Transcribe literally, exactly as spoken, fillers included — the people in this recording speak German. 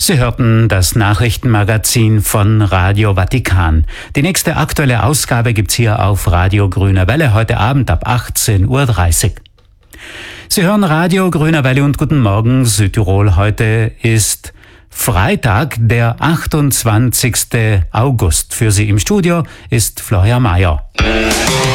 Sie hörten das Nachrichtenmagazin von Radio Vatikan. Die nächste aktuelle Ausgabe gibt's hier auf Radio Grüne Welle heute Abend ab achtzehn Uhr dreißig. Sie hören Radio Grüne Welle und guten Morgen Südtirol. Heute ist Freitag, der achtundzwanzigste August. Für Sie im Studio ist Florian Mayer.